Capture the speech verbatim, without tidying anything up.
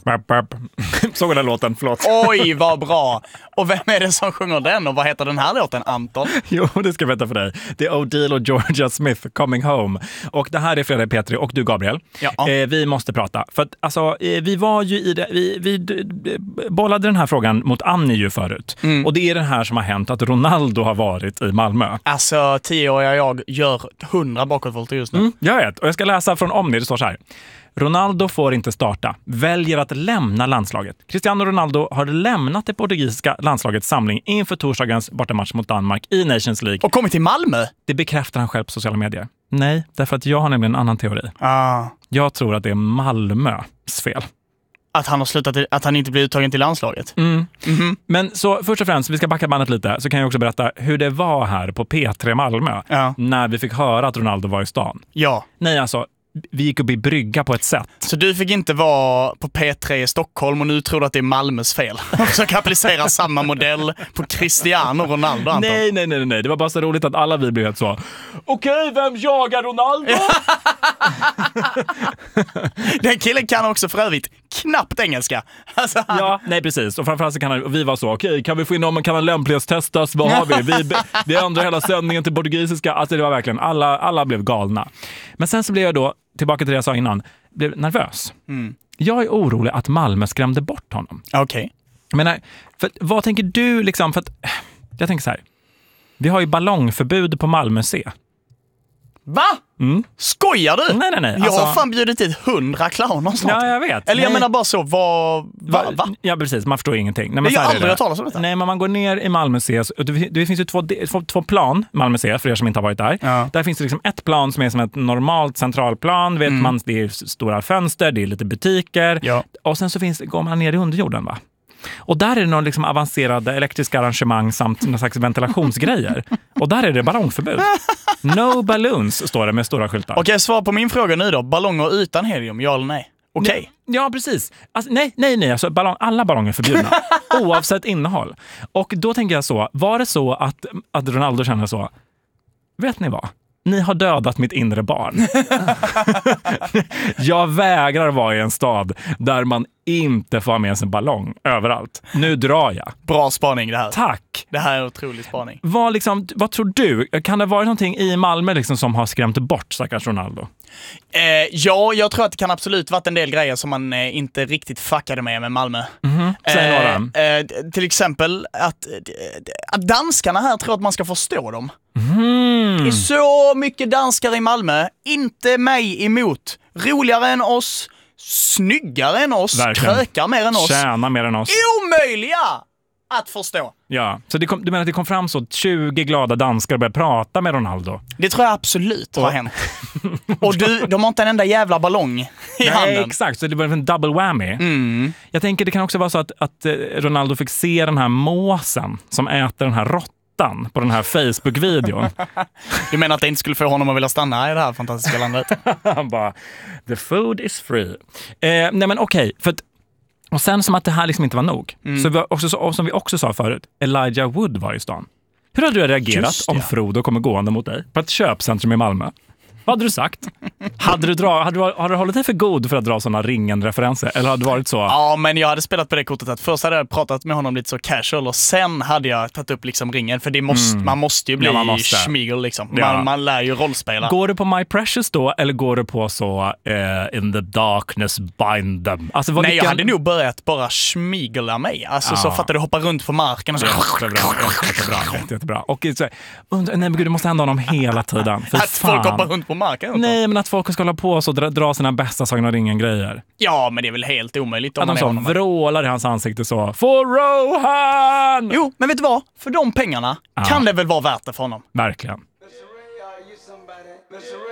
Såg den låten, förlåt. Oj, vad bra. Och vem är det som sjunger den? Och vad heter den här låten, Anton? Jo, det ska jag veta för dig. Det är Odile och Georgia Smith, Coming Home. Och det här är Fredrik Petri och du, Gabriel. Ja. Eh, vi måste prata. För att, alltså, eh, vi var ju i det, vi, vi d- d- bollade den här frågan mot Annie ju förut. Mm. Och det är den här som har hänt, att Ronaldo har varit i Malmö. Alltså, tioåriga jag gör hundra bakåtvolter just nu. Mm, jag vet. Och jag ska läsa från Omni, det står så här. Ronaldo får inte starta, väljer att lämna landslaget. Cristiano Ronaldo har lämnat det portugisiska landslagets samling inför torsdagens bortamatch mot Danmark i Nations League. Och kommit till Malmö? Det bekräftar han själv på sociala medier. Nej, därför att jag har nämligen en annan teori. Ah. Jag tror att det är Malmös fel. Att han har slutat, att han inte blir uttagen till landslaget. Mm. Mm-hmm. Men så först och främst, vi ska backa bandet lite, så kan jag också berätta hur det var här på P tre Malmö. Ja. När vi fick höra att Ronaldo var i stan. Ja. Nej, alltså, vi gick upp i brygga på ett sätt. Så du fick inte vara på P tre i Stockholm och nu tror du att det är Malmös fel? Och försöka applicera samma modell på Cristiano Ronaldo, Anton. Nej, nej, nej, nej. Det var bara så roligt att alla vi blev helt så. Okej, vem jagar Ronaldo? Den killen kan också för övrigt knappt engelska. Alltså, han... Ja, nej precis. Och framförallt så kan han, vi var så, okej, okay, kan vi få in om, kan han lämplighetstestas? Vad har vi? Vi, vi ändrar hela sändningen till portugisiska. Alltså det var verkligen, alla, alla blev galna. Men sen så blev jag då, tillbaka till det jag sa innan, blev nervös. Mm. Jag är orolig att Malmö skrämde bort honom. Okej. Okay. Men för, vad tänker du liksom, för att, jag tänker så här, vi har ju ballongförbud på Malmö C. Va? Mm. Skojar du? Nej, nej, nej. Jag alltså... har fan bjudit dit hundra clowner snart. Ja, jag vet. Eller jag nej. menar bara så, vad... Va, va? Ja, precis. Man förstår ingenting. Nej, men jag har aldrig hört talas om detta. Nej, men man går ner i Malmö C. Det, det finns ju två, två, två plan, Malmö C, för er som inte har varit där. Ja. Där finns det liksom ett plan som är som ett normalt centralplan. Vet mm. man, det är stora fönster, det är lite butiker. Ja. Och sen så finns, går man ner i underjorden, va? Och där är det någon liksom avancerade elektriska arrangemang samt någon slags ventilationsgrejer. Och där är det ballongförbud. No balloons står det med stora skyltar. Okej, okay, svar på min fråga nu då. Ballonger utan helium, ja eller nej? Okej. Okay. Ja, precis. Alltså, nej, nej, nej. Alltså, ballong, alla ballonger är förbjudna. Oavsett innehåll. Och då tänker jag så, var det så att, att Ronaldo känner så, vet ni vad? Ni har dödat mitt inre barn. Jag vägrar vara i en stad där man inte får ha med sig en ballong överallt. Nu drar jag. Bra spaning det här. Tack. Det här är en otrolig spaning. Vad, liksom, vad tror du? Kan det vara någonting i Malmö liksom som har skrämt bort stackars Ronaldo? Eh, ja, jag tror att det kan absolut varit en del grejer som man eh, inte riktigt fuckade med med Malmö. Mm-hmm. Säg eh, några. Eh, till exempel att, att danskarna här tror att man ska förstå dem. Mm. Det är så mycket danskar i Malmö. Inte mig emot. Roligare än oss. Snyggare än oss. Verkligen. Krökar mer än oss. Tjänar mer än oss. Omöjliga att förstå. Ja, så det kom, du menar att det kom fram så tjugo glada danskar och började prata med Ronaldo? Det tror jag absolut har hänt. Och du, de har inte en enda jävla ballong i Nej, handen. Exakt, så det var en double whammy. Mm. Jag tänker det kan också vara så att, att Ronaldo fick se den här måsen som äter den här råttan på den här Facebook-videon. Du menar att det inte skulle få honom att vilja stanna i det här fantastiska landet? Han bara, the food is free. Eh, nej men okej, okay, för att och sen som att det här liksom inte var nog. Mm. Så vi också, och som vi också sa förut, Elijah Wood var i stan. Hur hade du reagerat Just, om ja. Frodo kommer gående mot dig på ett köpcentrum i Malmö? Vad hade du sagt? Hade du, dra, hade, du, hade du hållit dig för god för att dra sådana ringen-referenser? Eller hade det varit så? Ja, men jag hade spelat på det kortet att först hade jag pratat med honom lite så casual och sen hade jag tagit upp liksom ringen. För det måste, mm. man måste ju bli ja, schmigel liksom. Man, ja. man lär ju rollspela. Går du på My Precious då eller går du på så uh, In the darkness bind them? Alltså, Nej, vilken... jag hade nog börjat bara schmigla mig. Alltså ja. så fattar du hoppa runt på marken och så. Jättebra, jättebra, jättebra. Och så, nej men gud, det måste hända honom hela tiden. För att fan. Folk hoppar runt på marken. Nej, men att folk ska hålla på och så dra, dra sina bästa Sagan om ringen-grejer. Ja, men det är väl helt omöjligt. Om att de så vrålar i hans ansikte så, for Rohan! Jo, men vet du vad? För de pengarna ja. kan det väl vara värt det för honom. Verkligen.